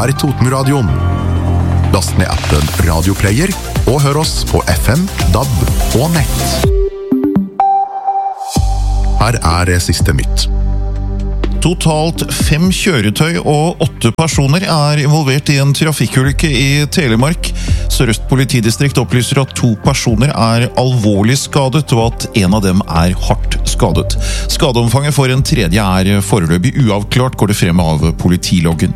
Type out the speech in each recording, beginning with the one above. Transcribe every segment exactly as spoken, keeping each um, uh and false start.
er Totenradioen. Last ned appen Radioplayer og hør oss på F M, D A B og nett. Her er siste nytt. Totalt fem kjøretøy og åtte personer er involvert i en trafikkulykke i Telemark. Sør-Øst politidistrikt opplyser at to personer er alvorlig skadet, og at en av dem er hardt skadet. Skadeomfanget for en tredje er foreløpig uavklart, går det frem av politiloggen.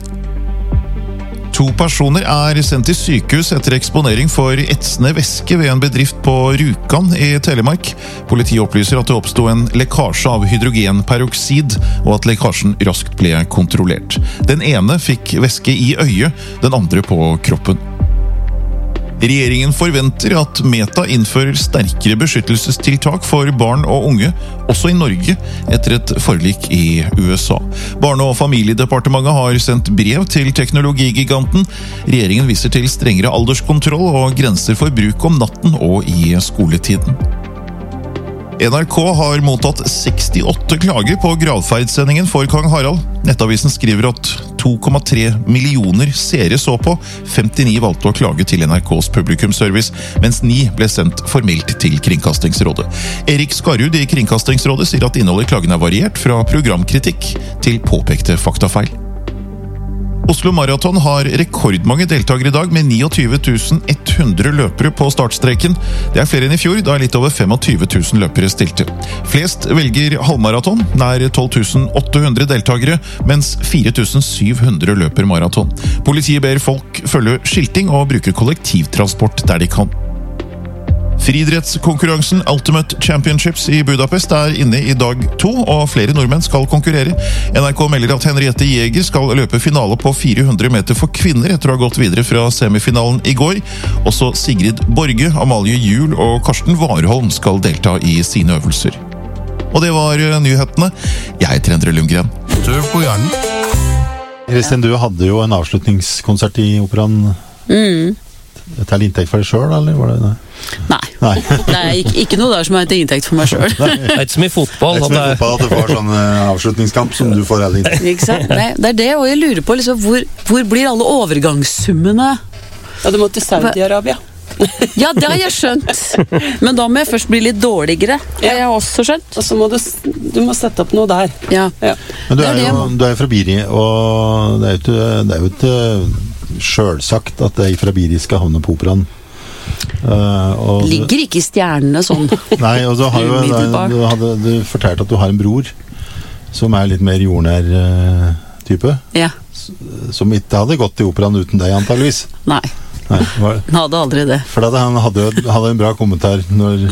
To personer er sendt til sykehus etter eksponering for etsende væske ved en bedrift på Rjukan i Telemark. Politiet opplyser at det oppstod en lekkasje av hydrogenperoksid, og at lekkasjen raskt ble kontrollert. Den ene fikk væske i øyet, den andre på kroppen. Regjeringen forventer at Meta innfører sterkere beskyttelsestiltak for barn og unge, også i Norge, etter et forlik i U S A. Barne- og familiedepartementet har sendt brev til teknologigiganten. Regjeringen viser til strengere alderskontroll og grenser for bruk om natten og i skoletiden. N R K har mottatt sekstiåtte klager på gravferdssendingen for Kong Harald. Nettavisen skriver at to komma tre millioner seere så på, femtini valgte å klage til N R K's publikumsservice, mens ni ble sendt formelt til Kringkastingsrådet. Erik Skarrud i Kringkastingsrådet sier at innholdet i klagen er variert fra programkritikk til påpekte faktafeil. Oslo Marathon har rekordmange deltagere i dag med tjueni tusen ett hundre løpere på startstreken. Det er flere enn i fjor, da er litt over tjuefem tusen løpere stilte. Flest velger halvmaraton, nær tolv tusen åtte hundre deltagere, mens fire tusen syv hundre løper maraton. Politiet ber folk følge skilting og bruke kollektivtransport der de kan. Friidrettskonkurransen Ultimate Championships i Budapest er inne i dag to, og flere nordmenn skal konkurrere. N R K melder at Henriette Jäger skal løpe finale på fire hundre meter for kvinner etter å ha gått videre fra semifinalen i går. Også Sigrid Borge, Amalie Juhl og Karsten Warholm skal delta i sine øvelser. Og det var nyhetene. Jeg heter Endre Lundgren. Tøv på hjernen. Kristin, du hadde jo en avslutningskonsert i Operaen. Mm. Dette er inntekt for deg selv, eller var det det? Nei, Nei. det er ikke, ikke noe der som er til inntekt for meg selv. Det er ikke som i fotball. Det er ikke som i fotball at du får sånn uh, avslutningskamp som du får alle inntekt. Ikke sant? Nei, det er det, og jeg lurer på liksom, hvor, hvor blir alle overgangssummene? Ja, du må til Saudi-Arabia. Ja, det har jeg skjønt. Men da må jeg først bli litt dårligere. Det har jeg også skjønt. Og så må du, du må sette opp noe der. Ja. Ja. Men du Det er er jo, det. du er jo fra Biri, og det er jo ikke, det er jo ikke selvsagt at det er fra Biri skal havne på Operaen. Uh, og du- Ligger ikke i stjernene sånn. Nei, og så har jo Umiddelbart. du, hadde, du fortalt at du har en bror som er litt mer jordnær uh, type, Ja, som ikke hadde gått i Operaen uten deg antageligvis. nei, Nei, var, han hadde aldri det. for at han hadde, jo- hadde en bra kommentar når,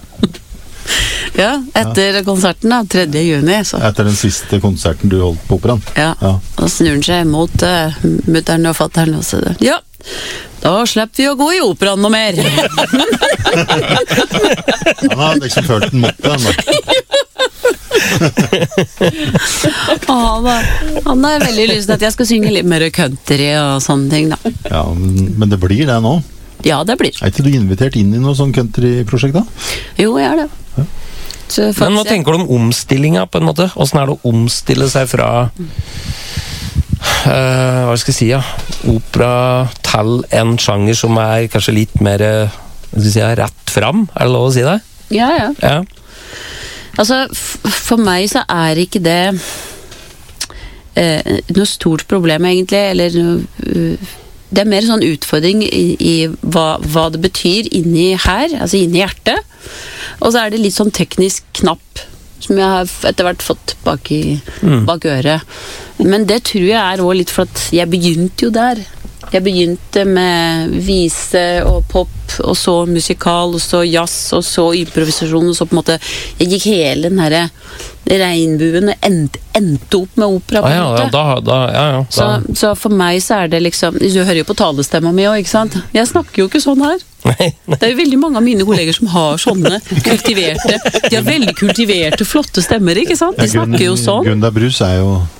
Ja, etter konserten da, tredje juni, så etter den siste konserten du holdt på Operaen. ja, Ja. da snur han seg mot uh, mutteren og fatteren og sier ja, da slipper vi å gå i Operaen noe mer. Han hadde liksom følt den måtte, han da. han, er, han er veldig lyst til at jeg skal synge litt mer country og sånne ting da. Ja, men, men det blir det nå. Ja, det blir. Er ikke du invitert inn i noe sånn countryprosjekt da? Jo, jeg er det. Så Men hva faktisk- tenker du om omstillinga, på en måte? Hvordan er det å omstille seg fra uh, hva skal jeg si, ja? Opera til en sjanger som er kanskje litt mer uh, hva skal jeg si, ja, rett fram? Er det lov å si det? Ja, ja. Ja. Altså, f- for meg så er ikke det eh, noe stort problem egentlig, eller uh, det er mer sånn utfordring i, i hva, hva det betyr inni her, altså inni hjertet, og så er det litt sånn teknisk knapp som jeg har etter hvert fått bak, i, Mm. bak øret. Men det tror jeg er også litt for at jeg begynte jo der. Jeg begynte med vise og pop, og så musikal, og så jazz, og så improvisasjon, og så på en måte jeg gikk hele den her regnbuen og endte, endte opp med opera på Ah, en ja, måte. ja, da, da, ja, ja, Så, da. så for meg så er det liksom du hører jo på talestemma mi også, ikke sant? Jeg snakker jo ikke sånn her. Nei, nei. Det er jo veldig mange av mine kolleger som har sånne kultiverte, de har veldig kultiverte, flotte stemmer, ikke sant? De snakker jo sånn. Gunda Brus er jo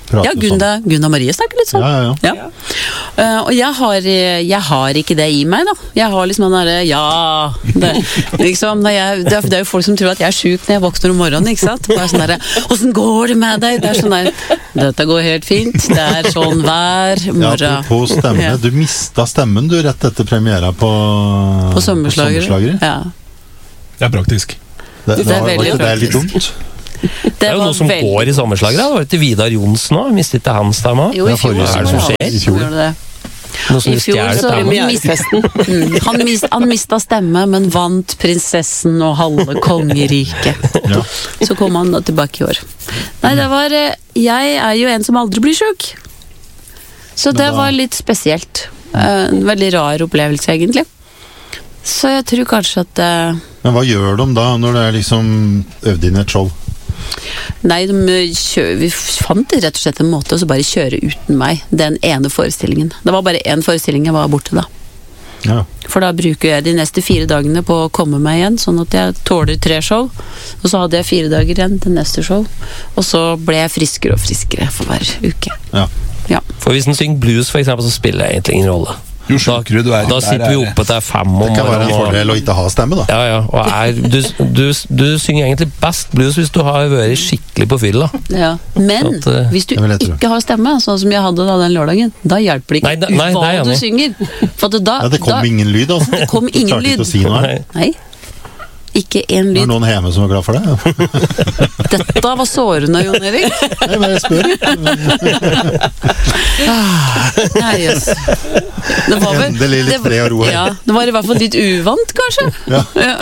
prater Ja, Gunda, Gunda Marie snakker litt sånn. Ja, ja, ja. Ja. Uh, og jeg har, jeg har ikke det i meg, da. Jeg har liksom den derre ja det, liksom, når jeg, det, er, det er jo folk som tror at jeg er sjuk når jeg våkner om morgenen, ikke sant? Bare sånn derre åssen går det med deg? Det er sånn der dette går helt fint. Det er sånn hver Ja, morgen. apropos stemme, Ja. du mista stemmen du rett etter premiera på, På sommerslagere. på sommerslagere. Ja. Det er praktisk. Det, Det er var, var veldig ikke det litt praktisk. dumt? Det, Det er jo var noe som veldig- går i sommerslagere. Det var ikke Vidar Johnsen nå, mistet ikke han stemma? Jo, i Ja, fjor forrige så sommer. var Hva er det som det skjer? som gjorde det. Noe som I fjor stjeler så stemma? mist- Premierefesten. Mm, han, mis, han mista stemme, men vant prinsessen og halve kongeriket. Ja. Så kom han da tilbake i år. Nei, det var eh, Jeg er jo en som aldri blir sjuk. Så det da- var litt spesielt. Eh, En veldig rar opplevelse, egentlig. Så jeg tror kanskje at eh, Men hva gjør de da, når det er liksom øvd inn et show? Nei, de kjø, vi fant rett og slett en måte å så bare kjøre uten meg den ene forestillingen. Det var bare én forestilling jeg var borte da. Ja. For da bruker jeg de neste fire dagene på å komme meg igjen, sånn at jeg tåler tre show. Og så hadde jeg fire dager igjen til neste show. Og så ble jeg friskere og friskere for hver uke. Ja. Ja. For hvis en synger blues, for eksempel, så spiller det egentlig ingen rolle. Jo sjukere du er, Da sitter vi oppe til fem om Det kan være en morgenen. og- fordel å ikke ha stemme, da. Ja, ja, og er, du, du, du synger egentlig best blues hvis du har vært skikkelig på fylla. Ja. Men At, eh, hvis du det vil jeg tro. ikke har stemme, sånn som jeg hadde da den lørdagen, da hjelper det ikke Nei, da- nei, hva det er jeg du enig. synger. For at da, Ja, det kom da, ingen lyd, altså. det kom Du ingen klarte ikke lyd. å si noe her. Nei. Ikke én Det er lyd. noen hjemme som er glad for det. Ja. Dette var sårende, Jon Erik. Nei, men jeg spør. Nei, jøss. Det var vel Endelig litt det var- fred og ro her. Ja, det var i hvert fall litt uvant, kanskje. Ja.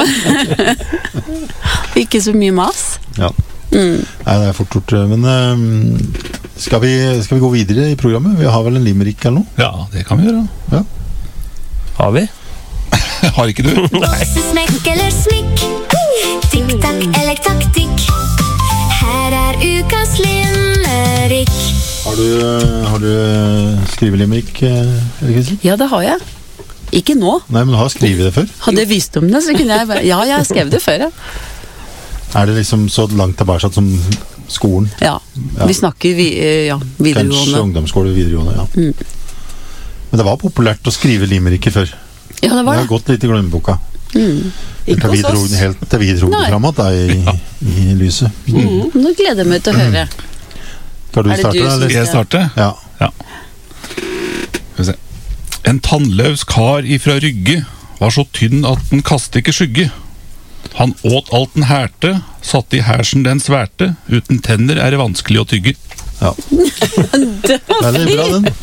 Ikke så mye mas. Ja. Nei, det er fort gjort. Men eh, skal, vi, skal vi gå videre i programmet? Vi har vel en limerick eller noe? Ja, det kan vi gjøre. Har vi? Har ikke du? Bosse, smekk eller smikk. Tikk-takk eller taktikk. Her er ukas limerick. Har du, har du skrevet limerick, eh, eller Kristin? Ja, det har jeg. Ikke nå. Nei, men du har skrevet det før. Hadde jeg visst om det, så kunne jeg bare- Ja, jeg har skrevet det før, ja. Er det liksom så langt tilbake som skolen? Ja. Ja. Vi snakker vi, eh, ja, Kanskje videregående. ungdomsskole, videregående, ja. Mm. Men det var populært å skrive limericker før. Ja, det Det var har det. gått litt i glemmeboka. Mm. Ikke Til vi hos dro, oss. helt til vi dro det Nei. fram igjen da, i, i lyset. Mm. Nå gleder jeg meg til å høre. Skal du Er det starte, du som eller? Skal jeg starte? Ja. Skal vi se. En tannløs kar ifra Rygge var så tynn at den kastet ikke skygge. Han åt alt den hærte, satte i hersen den sværte. Uten tenner er det vanskelig å tygge. ja. Det var Veldig bra, den.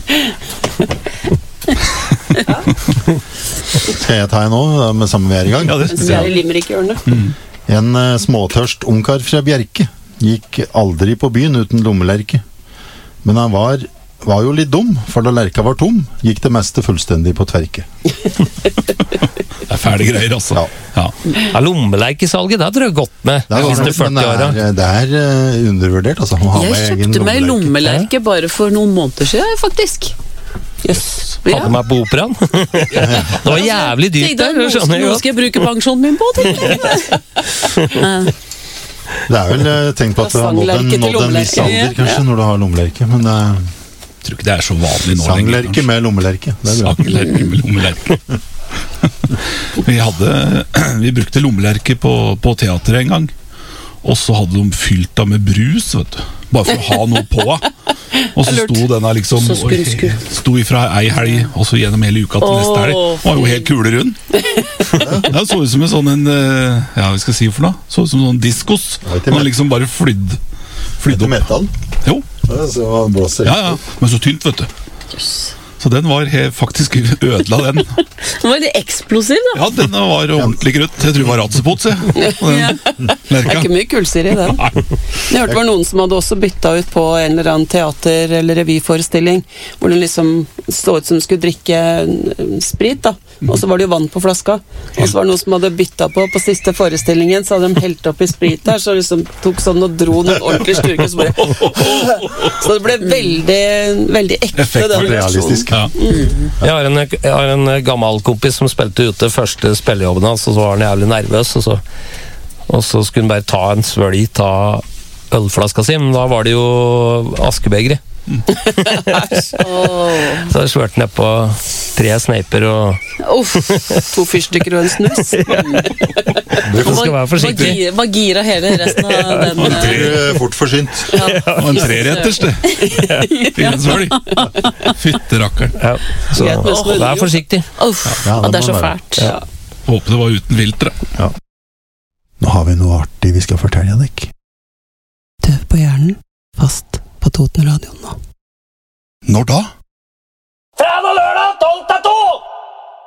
Skal jeg ta en nå, da, med samme vi er i gang? Ja, det Mens vi er i Limerick-hjørnet. En eh, småtørst ungkar fra Bjerke gikk aldri på byen uten lommelerke. Men han var, var jo litt dum, for da lerka var tom, gikk det meste fullstendig på tverke. Det er fæle greier, altså. Ja. Ja. Ja, Lommelerkesalget, det tror jeg godt med. Det er, De siste godt, men det førti åra. er, det er eh, undervurdert, altså. å ha med Jeg egen kjøpte meg lommelerke. lommelerke bare for noen måneder siden, faktisk. Yes. Hadde meg på operaen. Det var jævlig dyrt Tenkte der. jeg, nå, skjønner jeg nå godt. skal jeg bruke pensjonen min på, tenkte jeg. Det er vel eh, tenkt på at du har nådd en, Sanglerke til nådd en viss lommelerke. alder, kanskje, når du har lommelerke. Men eh, Jeg tror ikke det er så vanlig nå sanglerke kanskje. med lommelerke, det er bra. Sanglerke med lommelerke. Vi hadde Vi brukte lommelerke på, på teateret en gang. Og så hadde de fylt av med brus, vet du. Bare for å ha noe på. Og så sto denne liksom Så skruskru. Sto ifra ei helg og så gjennom hele uka til neste helg. Åh, Var jo helt kulerund. Det så ut som en sånn en, eh, ja, hva skal jeg si for noe? Så ut som en sånn diskos. var ikke Den met- liksom bare flydd Flydd Etter opp. metall, Jo, så han blåser. ja, ja. Men så tynt, vet du. Så den var he- faktisk ødela, den. Det var litt eksplosiv, da. Ja, den var ordentlig krutt. Jeg tror det var Ratsepots, jeg. Og den Det er lerka. ikke mye kullsyre i den. Jeg hørte det var noen som hadde også bytta ut på en eller annen teater- eller revyforestilling, hvor den liksom så ut som skulle drikke mm, sprit, da. Og så var det jo vann på flaska. Og så var det noen som hadde bytta på på siste forestillingen, så hadde de helt oppi sprit der, så liksom tok sånn og dro noen ordentlig styrke, så bare Så det ble veldig, veldig ekte, Effekt var den versjonen. realistisk. Ja. Jeg har, en, jeg har en gammel kompis som spilte ute første spillejobben hans, og så var han jævlig nervøs, og så, og så skulle han bare ta en svølg av ølflaska si, men da var det jo askebegre. Åh. Så har jeg svørt ned på tre sneiper og Uff, to fyrstikker og en snus. Du skal være forsiktig. Bare gira- Bare gira hele resten av den. Det eh, blir fort forsynt. Og en treretters, det. Fint sølg. Fytterakkeren. Ja, så Greit med snurring, vær jo. forsiktig. Uff, Ja, det og det er må så være. fælt. Ja. Håper det var uten filter. da. Nå har vi noe artig vi skal fortelle deg. Tøv på hjernen, fast på Totenradioen nå. Når da?